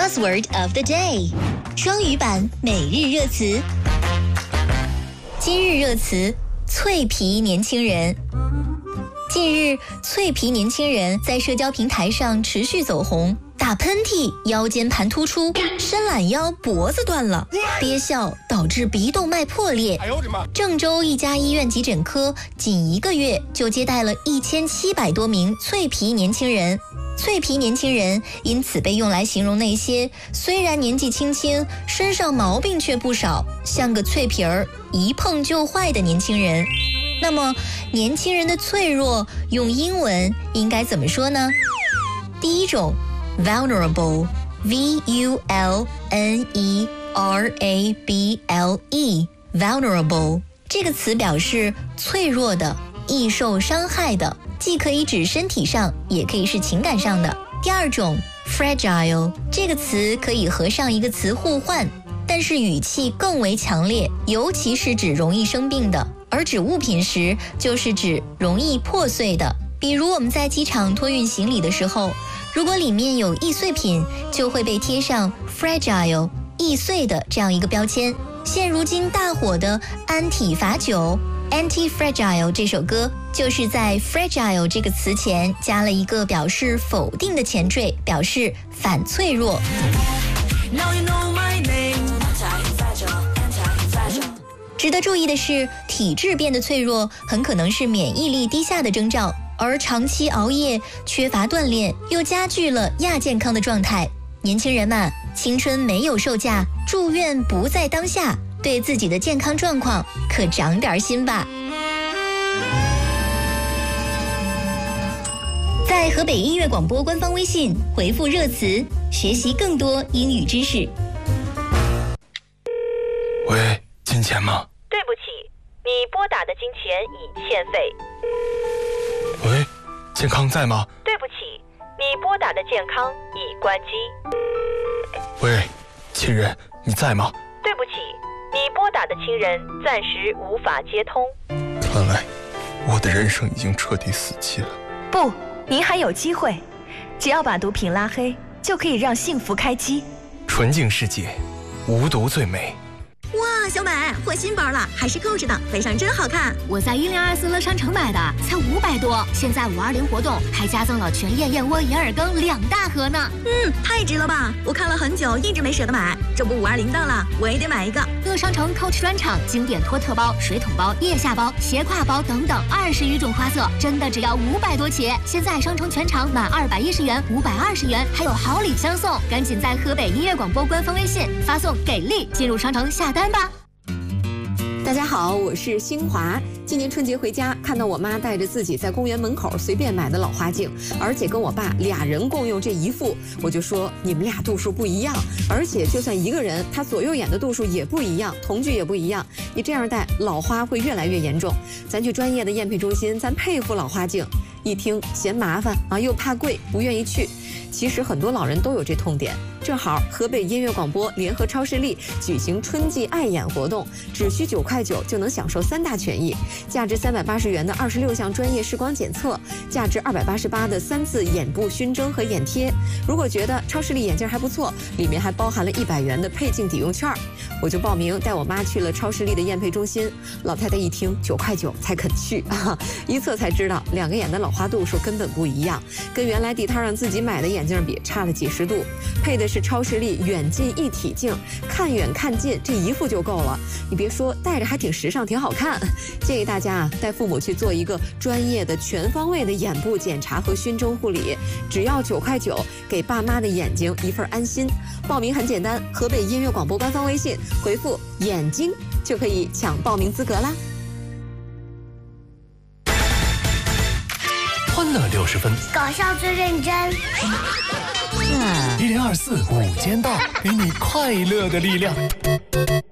Buzzword of the day， 双语版每日热词。今日热词：脆皮年轻人。近日，脆皮年轻人在社交平台上持续走红，打喷嚏腰间盘突出，伸懒腰脖子断了，憋笑导致鼻动脉破裂。郑州一家医院急诊科仅1个月就接待了1700多名脆皮年轻人。脆皮年轻人因此被用来形容那些虽然年纪轻轻，身上毛病却不少，像个脆皮儿，一碰就坏的年轻人。那么，年轻人的脆弱用英文应该怎么说呢？第一种 vulnerable V-U-L-N-E-R-A-B-L-E vulnerable 这个词表示脆弱的、易受伤害的，既可以指身体上，也可以是情感上的。第二种 fragile 这个词可以和上一个词互换，但是语气更为强烈，尤其是指容易生病的，而指物品时就是指容易破碎的。比如我们在机场托运行李的时候，如果里面有易碎品，就会被贴上 fragile 易碎的这样一个标签。现如今大火的安体法酒 Anti-Fragile 这首歌，就是在 fragile 这个词前加了一个表示否定的前缀，表示反脆弱。值得注意的是，体质变得脆弱很可能是免疫力低下的征兆，而长期熬夜、缺乏锻炼又加剧了亚健康的状态。年轻人们，青春没有售价，祝愿不在当下，对自己的健康状况可长点心吧。在河北音乐广播官方微信回复热词，学习更多英语知识。 喂，金钱吗？ 对不起，你拨打的金钱已欠费。 喂，健康在吗？ 对不起，你拨打的健康已关机。 喂，亲人，你在吗？ 对不起，你拨打的亲人暂时无法接通。 看来我的人生已经彻底死期了。 不，您还有机会，只要把毒品拉黑，就可以让幸福开机。 纯净世界，无毒最美。 哇，小美换新包了，还是 Coach 的，背上真好看。 我在1024乐商城买的，才500多。现在520活动还加赠了全燕窝银耳羹2大盒呢。 太值了吧！我看了很久，一直没舍得买。这不520到了，我也得买一个。 乐商城 Coach 专场经典托特包、水桶包、腋下包、斜挎包等等20余种花色，真的只要500多起。现在商城全场满210元520元，还有好礼相送。赶紧在河北音乐广播官方微信发送给力进入商城下单吧。 大家好，我是新华。今年春节回家，看到我妈带着自己在公园门口随便买的老花镜，而且跟我爸俩人共用这一副，我就说你们俩度数不一样，而且就算一个人，他左右眼的度数也不一样，瞳距也不一样，你这样戴老花会越来越严重。咱去专业的验配中心，咱配副老花镜。一听嫌麻烦啊，又怕贵，不愿意去。其实很多老人都有这痛点。正好河北音乐广播联合超视力举行春季爱眼活动，只需9块9就能享受3大权益：价值380元的26项专业视光检测，价值288的3次眼部熏蒸和眼贴。如果觉得超视力眼镜还不错，里面还包含了100元的配镜抵用券。我就报名带我妈去了超视力的验配中心。老太太一听9块9才肯去啊，一测才知道2个眼的老花度数根本不一样，跟原来地摊上自己买的眼镜比差了几十度。配的是超视力远近一体镜，看远看近这一副就够了。你别说，戴着还挺时尚，挺好看。建议大家啊，带父母去做一个专业的全方位的眼部检查和熏蒸护理，只要9块9，给爸妈的眼睛一份安心。报名很简单，河北音乐广播官方微信回复眼睛就可以抢报名资格啦。 欢乐60分， 搞笑最认真。 1024午间到，给你快乐的力量。